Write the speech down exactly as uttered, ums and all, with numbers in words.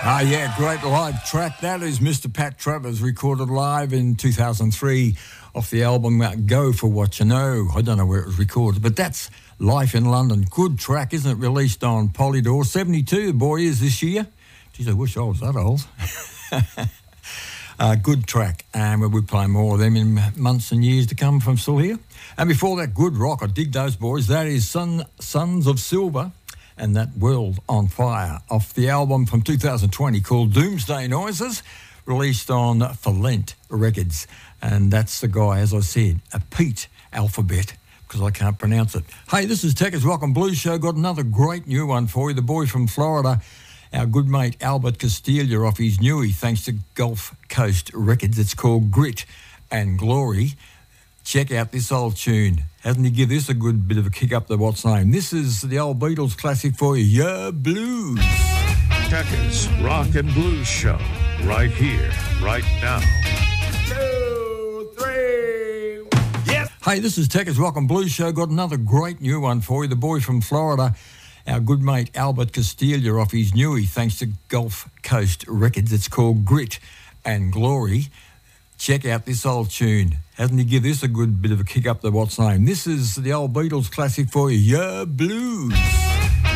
Ah, yeah, great live track. That is Mister Pat Travers, recorded live in two thousand three off the album uh, Go For What You Know. I don't know where it was recorded, but that's Life in London. Good track, isn't it? Released on Polydor. seventy-two, the boy is this year. Geez, I wish I was that old. uh, good track, and we'll be playing more of them in months and years to come from still here. And before that, good rock. I dig those boys. That is Son, Sons of Silver and that World on Fire off the album from two thousand twenty called Doomsday Noises, released on Falent Records. And that's the guy, as I said, a Pete Alphabet, because I can't pronounce it. Hey, this is Techers Rock and Blues Show. Got another great new one for you. The boy from Florida, our good mate Albert Castiglia, off his newie, thanks to Gulf Coast Records. It's called Grit and Glory. Check out this old tune. Hasn't he give this a good bit of a kick up the what's name? This is the old Beatles classic for you, Yeah Blues. Techers Rock and Blues Show, right here, right now. Two, three, yes. Hey, this is Techers Rock and Blues Show. Got another great new one for you. The boy from Florida, our good mate Albert Castiglia, off his newie, thanks to Gulf Coast Records. It's called Grit and Glory. Check out this old tune. Hasn't he give this a good bit of a kick up the what's name? This is the old Beatles classic for you, Yeah Blues.